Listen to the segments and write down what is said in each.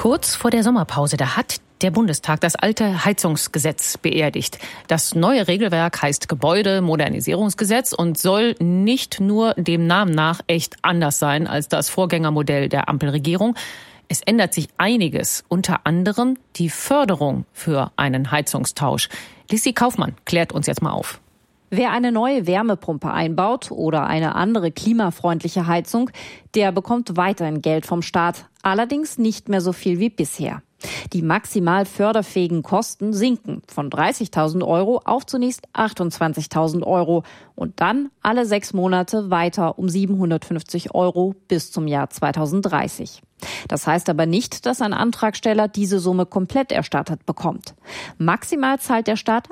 Kurz vor der Sommerpause, da hat der Bundestag das alte Heizungsgesetz beerdigt. Das neue Regelwerk heißt Gebäudemodernisierungsgesetz und soll nicht nur dem Namen nach echt anders sein als das Vorgängermodell der Ampelregierung. Es ändert sich einiges, unter anderem die Förderung für einen Heizungstausch. Lissi Kaufmann klärt uns jetzt mal auf. Wer eine neue Wärmepumpe einbaut oder eine andere klimafreundliche Heizung, der bekommt weiterhin Geld vom Staat, allerdings nicht mehr so viel wie bisher. Die maximal förderfähigen Kosten sinken von 30.000 Euro auf zunächst 28.000 Euro und dann alle 6 Monate weiter um 750 Euro bis zum Jahr 2030. Das heißt aber nicht, dass ein Antragsteller diese Summe komplett erstattet bekommt. Maximal zahlt der Staat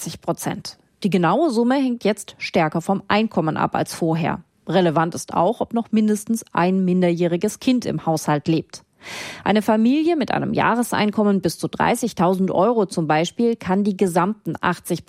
80%. Die genaue Summe hängt jetzt stärker vom Einkommen ab als vorher. Relevant ist auch, ob noch mindestens ein minderjähriges Kind im Haushalt lebt. Eine Familie mit einem Jahreseinkommen bis zu 30.000 Euro zum Beispiel kann die gesamten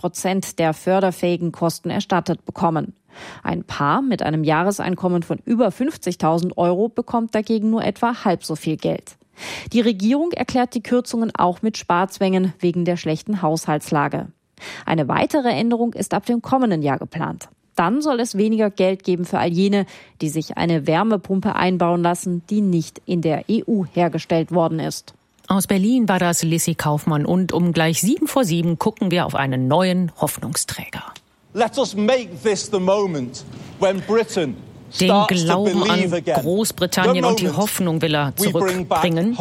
80% der förderfähigen Kosten erstattet bekommen. Ein Paar mit einem Jahreseinkommen von über 50.000 Euro bekommt dagegen nur etwa halb so viel Geld. Die Regierung erklärt die Kürzungen auch mit Sparzwängen wegen der schlechten Haushaltslage. Eine weitere Änderung ist ab dem kommenden Jahr geplant. Dann soll es weniger Geld geben für all jene, die sich eine Wärmepumpe einbauen lassen, die nicht in der EU hergestellt worden ist. Aus Berlin war das Lissi Kaufmann und um gleich 7:07 gucken wir auf einen neuen Hoffnungsträger. Let us make this the moment when Britain den Glauben an Großbritannien und die Hoffnung will er zurückbringen.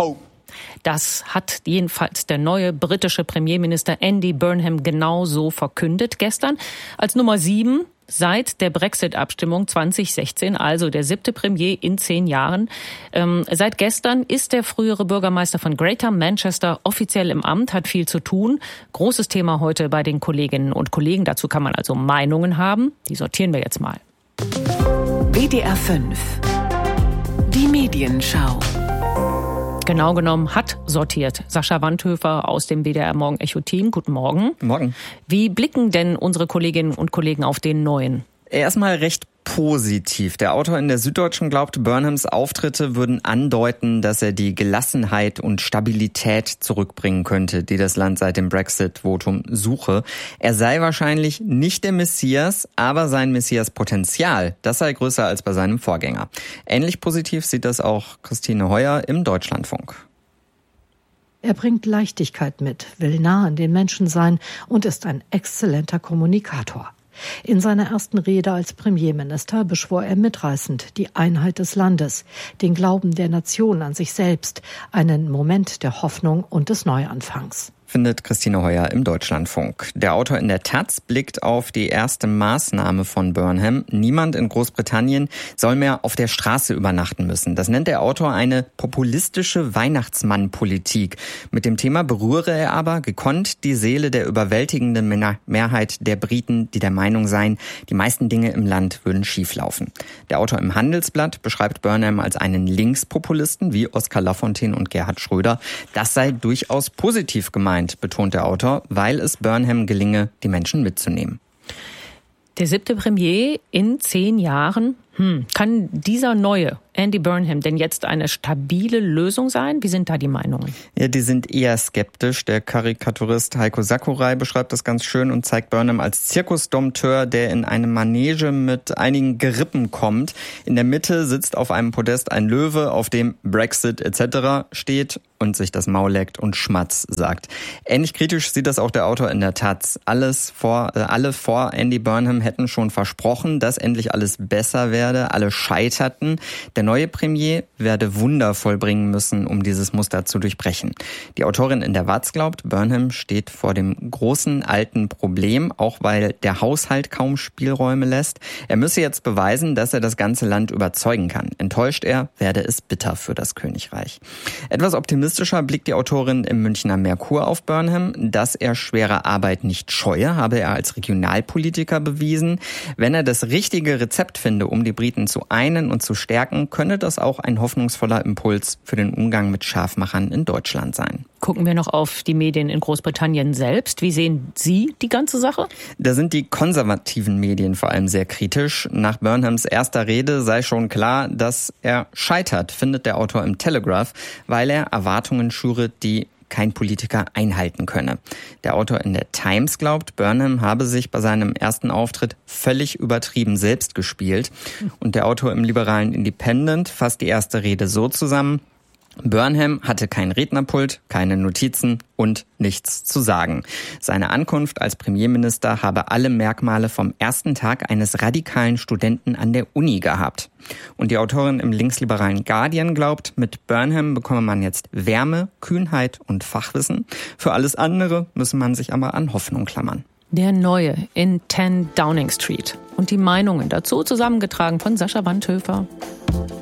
Das hat jedenfalls der neue britische Premierminister Andy Burnham genauso verkündet gestern. Als Nummer 7 seit der Brexit-Abstimmung 2016, also der 7. Premier in 10 Jahren. Seit gestern ist der frühere Bürgermeister von Greater Manchester offiziell im Amt, hat viel zu tun. Großes Thema heute bei den Kolleginnen und Kollegen. Dazu kann man also Meinungen haben. Die sortieren wir jetzt mal. WDR 5. Die Medienschau. Genau genommen hat sortiert Sascha Wandhöfer aus dem WDR Morgen Echo Team. Guten Morgen. Morgen. Wie blicken denn unsere Kolleginnen und Kollegen auf den neuen? Erstmal recht positiv. Der Autor in der Süddeutschen glaubt, Burnhams Auftritte würden andeuten, dass er die Gelassenheit und Stabilität zurückbringen könnte, die das Land seit dem Brexit-Votum suche. Er sei wahrscheinlich nicht der Messias, aber sein Messias-Potenzial, das sei größer als bei seinem Vorgänger. Ähnlich positiv sieht das auch Christine Heuer im Deutschlandfunk. Er bringt Leichtigkeit mit, will nah an den Menschen sein und ist ein exzellenter Kommunikator. In seiner ersten Rede als Premierminister beschwor er mitreißend die Einheit des Landes, den Glauben der Nation an sich selbst, einen Moment der Hoffnung und des Neuanfangs. Findet Christine Heuer im Deutschlandfunk. Der Autor in der Taz blickt auf die erste Maßnahme von Burnham. Niemand in Großbritannien soll mehr auf der Straße übernachten müssen. Das nennt der Autor eine populistische Weihnachtsmann-Politik. Mit dem Thema berühre er aber gekonnt die Seele der überwältigenden Mehrheit der Briten, die der Meinung seien, die meisten Dinge im Land würden schieflaufen. Der Autor im Handelsblatt beschreibt Burnham als einen Linkspopulisten wie Oskar Lafontaine und Gerhard Schröder. Das sei durchaus positiv gemeint, betont der Autor, weil es Burnham gelinge, die Menschen mitzunehmen. Der 7. Premier in 10 Jahren, kann dieser neue Andy Burnham denn jetzt eine stabile Lösung sein? Wie sind da die Meinungen? Ja, die sind eher skeptisch. Der Karikaturist Heiko Sakurai beschreibt das ganz schön und zeigt Burnham als Zirkusdompteur, der in eine Manege mit einigen Gerippen kommt. In der Mitte sitzt auf einem Podest ein Löwe, auf dem Brexit etc. steht und sich das Maul leckt und Schmatz sagt. Ähnlich kritisch sieht das auch der Autor in der Taz. Alle vor Andy Burnham hätten schon versprochen, dass endlich alles besser werde. Alle scheiterten. Der neue Premier werde Wunder vollbringen müssen, um dieses Muster zu durchbrechen. Die Autorin in der Watz glaubt, Burnham steht vor dem großen alten Problem, auch weil der Haushalt kaum Spielräume lässt. Er müsse jetzt beweisen, dass er das ganze Land überzeugen kann. Enttäuscht er, werde es bitter für das Königreich. Etwas optimistischer blickt die Autorin im Münchner Merkur auf Burnham. Dass er schwere Arbeit nicht scheue, habe er als Regionalpolitiker bewiesen. Wenn er das richtige Rezept finde, um die Briten zu einen und zu stärken, könne das auch ein hoffnungsvoller Impuls für den Umgang mit Scharfmachern in Deutschland sein. Gucken wir noch auf die Medien in Großbritannien selbst. Wie sehen Sie die ganze Sache? Da sind die konservativen Medien vor allem sehr kritisch. Nach Burnhams erster Rede sei schon klar, dass er scheitert, findet der Autor im Telegraph, weil er Erwartungen schüre, die kein Politiker einhalten könne. Der Autor in der Times glaubt, Burnham habe sich bei seinem ersten Auftritt völlig übertrieben selbst gespielt. Und der Autor im liberalen Independent fasst die erste Rede so zusammen: Burnham hatte kein Rednerpult, keine Notizen und nichts zu sagen. Seine Ankunft als Premierminister habe alle Merkmale vom ersten Tag eines radikalen Studenten an der Uni gehabt. Und die Autorin im linksliberalen Guardian glaubt, mit Burnham bekomme man jetzt Wärme, Kühnheit und Fachwissen. Für alles andere müsse man sich aber an Hoffnung klammern. Der Neue in 10 Downing Street. Und die Meinungen dazu zusammengetragen von Sascha Wandhöfer.